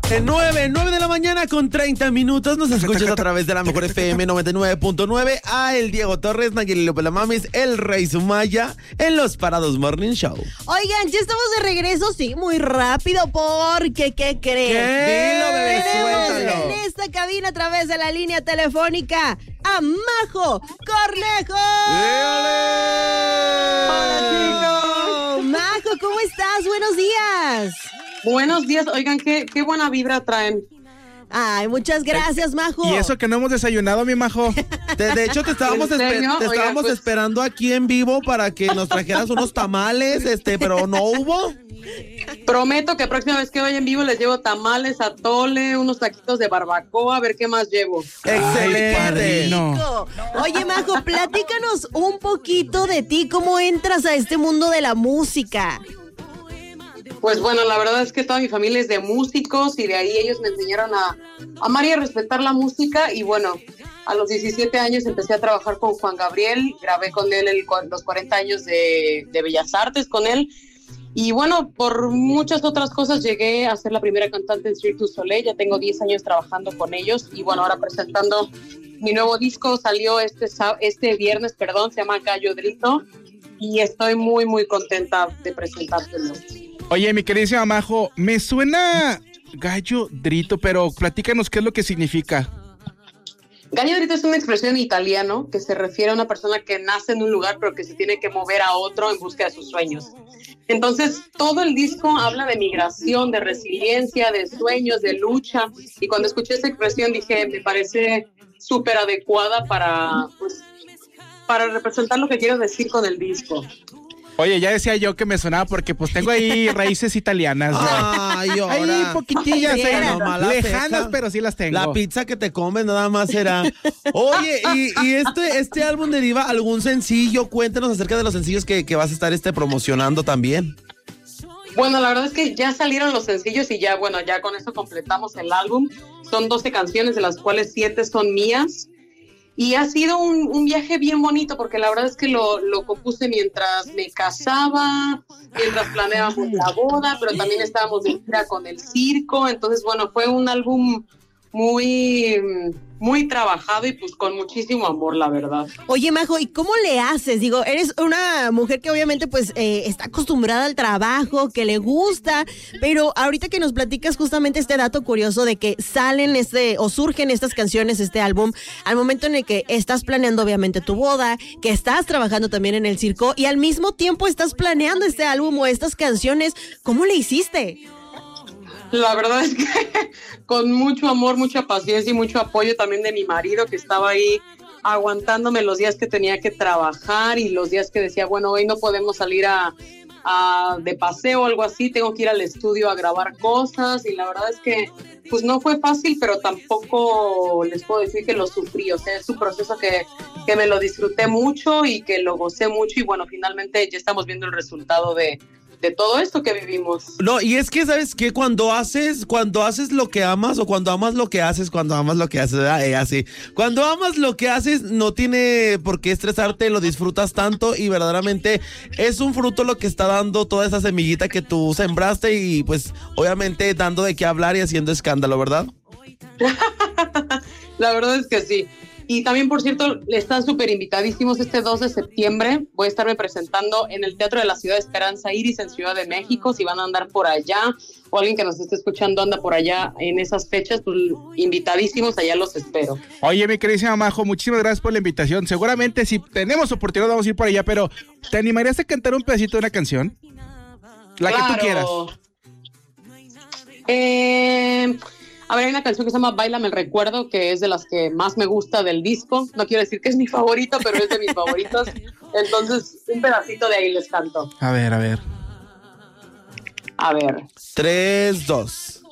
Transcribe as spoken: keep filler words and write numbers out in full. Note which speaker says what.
Speaker 1: En nueve, nueve de la mañana con treinta minutos nos escuchas a través de la mejor F M noventa y nueve punto nueve a el Diego Torres, Nayeli López Lamamis, el Rey Sumaya en los Parados Morning Show.
Speaker 2: Oigan, ya estamos de regreso, sí, muy rápido, porque, ¿qué creen?
Speaker 1: ¿Qué? Dilo, bebé,
Speaker 2: Tenemos
Speaker 1: suéltalo.
Speaker 2: en esta cabina a través de la línea telefónica a Majo Cornejo.
Speaker 1: ¡Hola,
Speaker 2: Majo, ¿cómo estás? Buenos días.
Speaker 3: Buenos días, oigan, qué, qué buena vibra traen.
Speaker 2: Ay, muchas gracias, Majo.
Speaker 4: Y eso que no hemos desayunado, mi Majo.
Speaker 1: De, de hecho, te estábamos,
Speaker 3: ¿En
Speaker 1: esper-
Speaker 3: serio?
Speaker 1: te
Speaker 3: Oigan,
Speaker 1: estábamos
Speaker 3: pues-
Speaker 1: esperando aquí en vivo para que nos trajeras unos tamales, este, pero no hubo.
Speaker 3: Prometo que próxima vez que vaya en vivo les llevo tamales, atole, unos taquitos de barbacoa, a ver qué más llevo.
Speaker 1: Excelente.
Speaker 4: padrino.
Speaker 2: Rico. Oye, Majo, platícanos un poquito de ti, cómo entras a este mundo de la música.
Speaker 3: Pues bueno, la verdad es que toda mi familia es de músicos y de ahí ellos me enseñaron a amar y a respetar la música y bueno, a los diecisiete años empecé a trabajar con Juan Gabriel, grabé con él el, los cuarenta años de, de Bellas Artes con él y bueno, por muchas otras cosas llegué a ser la primera cantante en Cirque du Soleil, ya tengo diez años trabajando con ellos y bueno, ahora presentando mi nuevo disco, salió este, este viernes, perdón, se llama Gallo Drito y estoy muy muy contenta de presentártelo.
Speaker 4: Oye, mi queridísima Majo, me suena gallo drito, pero platícanos qué es lo que significa.
Speaker 3: Gallo Drito es una expresión en italiano que se refiere a una persona que nace en un lugar pero que se tiene que mover a otro en busca de sus sueños. Entonces, todo el disco habla de migración, de resiliencia, de sueños, de lucha. Y cuando escuché esa expresión dije, me parece súper adecuada para, pues, para representar lo que quiero decir con el disco.
Speaker 4: Oye, ya decía yo que me sonaba porque pues tengo ahí raíces italianas.
Speaker 1: Ay,
Speaker 4: Ahí
Speaker 1: ahora.
Speaker 4: poquitillas,
Speaker 2: Ay,
Speaker 4: eh,
Speaker 2: mira,
Speaker 1: nomás
Speaker 4: lejanas,
Speaker 1: la ceja.
Speaker 4: pero sí las tengo.
Speaker 1: La pizza que te comes nada más será. Oye, y, y este, este álbum deriva algún sencillo. Cuéntanos acerca de los sencillos que, que vas a estar este promocionando también.
Speaker 3: Bueno, la verdad es que ya salieron los sencillos y ya, bueno, ya con eso completamos el álbum. Son doce canciones, de las cuales siete son mías. Y ha sido un, un viaje bien bonito porque la verdad es que lo, lo compuse mientras me casaba, mientras planeábamos la boda, pero también estábamos de gira con el circo. Entonces, bueno, fue un álbum muy, muy trabajado y pues con muchísimo amor, la verdad.
Speaker 2: Oye, Majo, ¿y cómo le haces? Digo, eres una mujer que obviamente pues eh, está acostumbrada al trabajo, que le gusta, pero ahorita que nos platicas justamente este dato curioso de que salen este o surgen estas canciones, este álbum, al momento en el que estás planeando obviamente tu boda, que estás trabajando también en el circo y al mismo tiempo estás planeando este álbum o estas canciones, ¿cómo le hiciste?
Speaker 3: La verdad es que con mucho amor, mucha paciencia y mucho apoyo también de mi marido que estaba ahí aguantándome los días que tenía que trabajar y los días que decía, bueno, hoy no podemos salir a, a de paseo o algo así, tengo que ir al estudio a grabar cosas y la verdad es que pues no fue fácil, pero tampoco les puedo decir que lo sufrí, o sea, es un proceso que, que me lo disfruté mucho y que lo gocé mucho y bueno, finalmente ya estamos viendo el resultado de de todo esto que vivimos.
Speaker 1: No, y es que, ¿sabes qué? Cuando haces, cuando haces lo que amas, o cuando amas lo que haces, cuando amas lo que haces, ¿verdad? Eh, así. Cuando amas lo que haces, no tiene por qué estresarte, lo disfrutas tanto y verdaderamente es un fruto lo que está dando toda esa semillita que tú sembraste y pues obviamente dando de qué hablar y haciendo escándalo, ¿verdad?
Speaker 3: La verdad es que sí. Y también, por cierto, están súper invitadísimos este dos de septiembre. Voy a estarme presentando en el Teatro de la Ciudad de Esperanza Iris en Ciudad de México. Si van a andar por allá o alguien que nos esté escuchando anda por allá en esas fechas, pues invitadísimos, allá los espero.
Speaker 4: Oye, mi queridísima Majo, muchísimas gracias por la invitación. Seguramente si tenemos oportunidad vamos a ir por allá, pero ¿te animarías a cantar un pedacito de una canción? La
Speaker 3: Claro.
Speaker 4: que tú quieras.
Speaker 3: Eh... A ver, hay una canción que se llama Báilame el Recuerdo, que es de las que más me gusta del disco. No quiero decir que es mi favorita, pero es de mis favoritos. Entonces, un pedacito de ahí les canto.
Speaker 4: A ver, a ver.
Speaker 3: A ver.
Speaker 1: Tres, dos.